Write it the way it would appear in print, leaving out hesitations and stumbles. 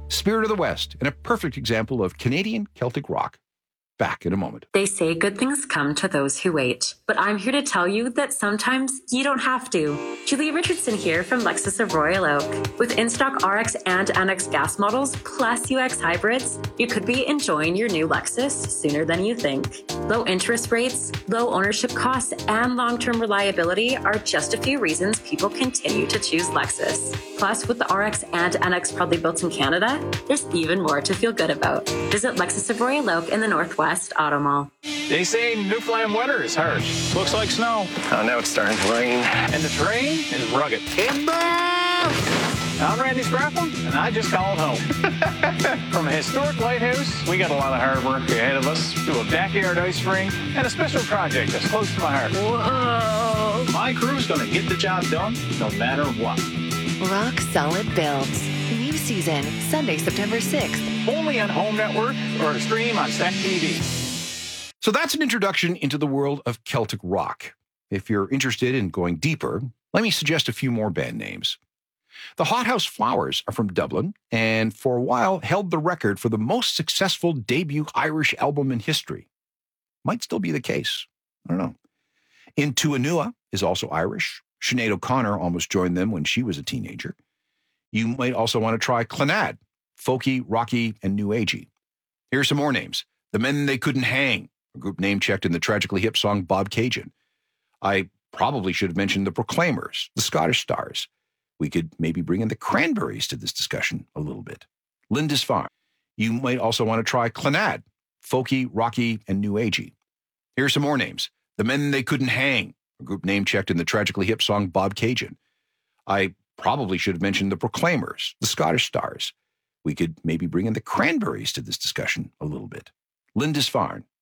Spirit of the West, and a perfect example of Canadian Celtic rock. Back in a moment. They say good things come to those who wait, but I'm here to tell you that sometimes you don't have to. Julia Richardson here from Lexus of Royal Oak. With in-stock RX and NX gas models plus UX hybrids, you could be enjoying your new Lexus sooner than you think. Low interest rates, low ownership costs, and long-term reliability are just a few reasons people continue to choose Lexus. Plus, with the RX and NX proudly built in Canada, there's even more to feel good about. Visit Lexus of Royal Oak in the Northwest Auto Mall. They say Newfoundland winter is harsh. Looks like snow. Oh, now it's starting to rain. And the terrain is rugged. I'm Randy Spraffel, and I just called home. From a historic lighthouse, we got a lot of hard work ahead of us, to a backyard ice rink, and a special project that's close to my heart. Whoa! My crew's gonna get the job done, no matter what. Rock Solid Builds. New season, Sunday, September 6th. Only on Home Network or to stream on Stack TV. So that's an introduction into the world of Celtic rock. If you're interested in going deeper, let me suggest a few more band names. The Hothouse Flowers are from Dublin, and for a while held the record for the most successful debut Irish album in history. Might still be the case. I don't know. In Tuanua is also Irish. Sinead O'Connor almost joined them when she was a teenager. You might also want to try Clannad, folky, rocky, and new agey. Here are some more names. The Men They Couldn't Hang, a group name checked in the tragically hip song Bob Cajun. I probably should have mentioned the Proclaimers, the Scottish Stars. We could maybe bring in the Cranberries to this discussion a little bit. Lindisfarne. You might also want to try Clannad, folky, rocky, and new agey. Here are some more names. The Men They Couldn't Hang, a group name checked in the tragically hip song Bob Cajun. I probably should have mentioned the Proclaimers, the Scottish Stars. We could maybe bring in the Cranberries to this discussion a little bit. Lindisfarne.